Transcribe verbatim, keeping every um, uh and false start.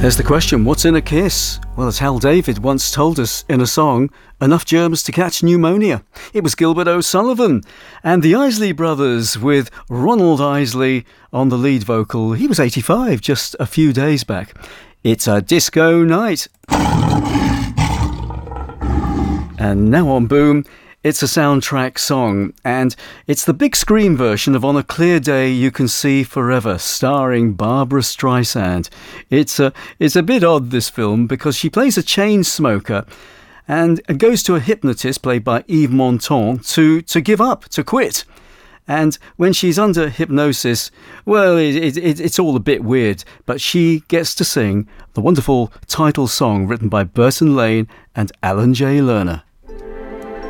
There's the question, what's in a kiss? Well, as Hal David once told us in a song, enough germs to catch pneumonia. It was Gilbert O'Sullivan and the Isley Brothers with Ronald Isley on the lead vocal. He was eighty-five just a few days back. It's a disco night. And now on Boom, it's a soundtrack song, and it's the big screen version of On a Clear Day You Can See Forever, starring Barbra Streisand. It's a, it's a bit odd, this film, because she plays a chain smoker and goes to a hypnotist, played by Yves Montand, to, to give up, to quit. And when she's under hypnosis, well, it, it, it's all a bit weird, but she gets to sing the wonderful title song written by Burton Lane and Alan J. Lerner.